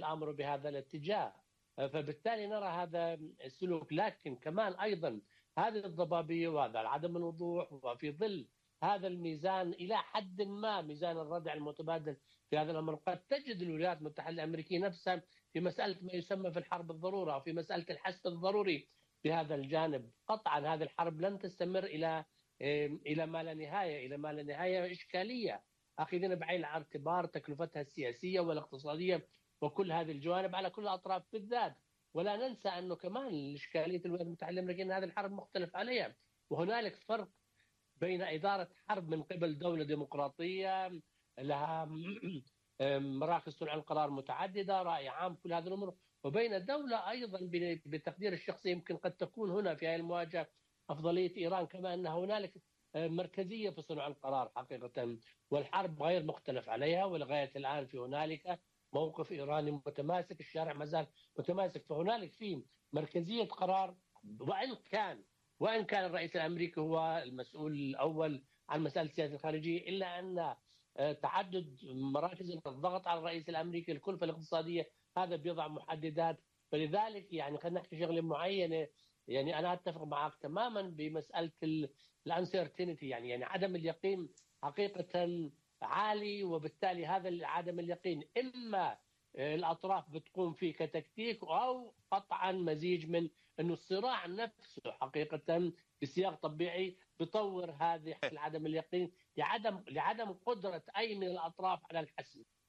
الأمر بهذا الاتجاه. فبالتالي نرى هذا السلوك، لكن كمان أيضا هذه الضبابية وهذا عدم الوضوح، وفي ظل هذا الميزان إلى حد ما ميزان الردع المتبادل في هذا الأمر، قد تجد الولايات المتحدة الأمريكية نفسها في مسألة ما يسمى في الحرب الضرورة أو في مسألة الحث الضروري بهذا الجانب. قطعا هذه الحرب لن تستمر إلى ما لا نهاية، إلى ما لا نهاية إشكالية أخذنا بعين الاعتبار تكلفتها السياسية والاقتصادية وكل هذه الجوانب على كل الأطراف بالذات. ولا ننسى أنه كمان إشكالية الولايات المتحدة الأمريكية أن هذه الحرب مختلف عليها، وهنالك فرق بين إدارة حرب من قبل دولة ديمقراطية لها مراكز صنع القرار متعددة، رأي عام، كل هذه الأمور، وبين دولة أيضا بتقدير الشخصي يمكن قد تكون هنا في هذه المواجهة أفضلية إيران، كما أن هنالك مركزية في صنع القرار حقيقة. والحرب غير مختلف عليها، ولغاية الآن في هنالك موقف إيراني متماسك، الشارع ما زال متماسك، فهنالك في مركزية قرار. وإن كان الرئيس الأمريكي هو المسؤول الأول عن مسألة السياسة الخارجية، إلا أن تعدد مراكز الضغط على الرئيس الأمريكي، الكلفة الاقتصادية، هذا بيضع محددات. فلذلك يعني خلينا نحكي شغله معينه. يعني انا اتفق معك تماما بمساله الانسرتينتي، يعني عدم اليقين حقيقه عالي، وبالتالي هذا عدم اليقين اما الاطراف بتقوم فيه كتكتيك، او قطعا مزيج من انه الصراع نفسه حقيقه بسياق طبيعي بطور هذه عدم اليقين لعدم قدره اي من الاطراف على الحسم.